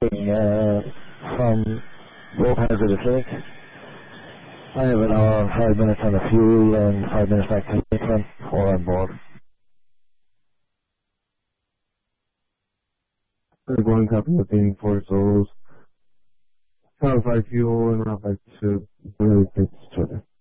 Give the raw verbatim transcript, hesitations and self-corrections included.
uh, from both hands of the clinic. I have an hour and five minutes on the fuel and five minutes back to the clinic or on board. Third one, copy of being four souls. Five five fuel and route back to where we picked each other.